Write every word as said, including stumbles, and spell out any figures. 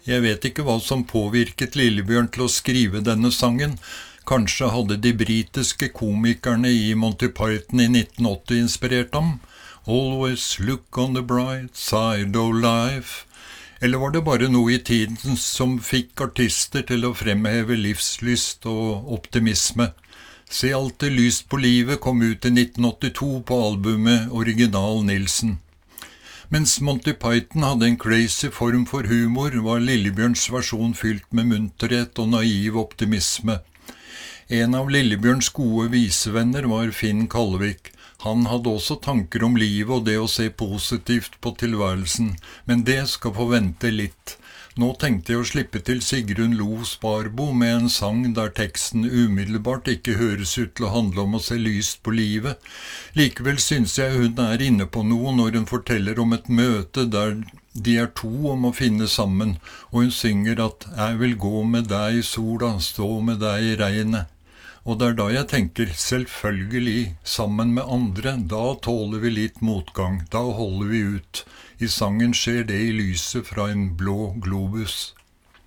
Jeg vet ikke hva som påvirket Lillebjørn til å skrive denne sangen. Kanskje hadde de britiske komikerne i Monty Python i nitten åtti inspirert ham. Always look on the bright side of life. Eller var det bare noe i tiden som fikk artister til å fremheve livslyst og optimisme? Se alltid lyst på livet kom ut i nitten åttito på albumet Original Nilsen. Mens Monty Python hadde en crazy form for humor, var Lillebjørns versjon fylt med munterhet og naiv optimisme. En av Lillebjørns gode visevenner var Finn Kalvik. Han hadde også tanker om livet og det å se positivt på tilværelsen, men det skal få vente litt. Nå tenkte jeg å slippe til Sigrun Lo Sparbo med en sang der teksten umiddelbart ikke høres ut til å handle om å se lyst på livet. Likevel synes jeg hun er inne på noe når hun forteller om et møte der de er to om å finne sammen, og hun synger at «Jeg vil gå med deg i sola, stå med deg i regnet». Og det er da jeg tenker, selvfølgelig, sammen med andre, da tåler vi litt motgang, da holder vi ut. I sangen skjer det i lyset fra en blå globus.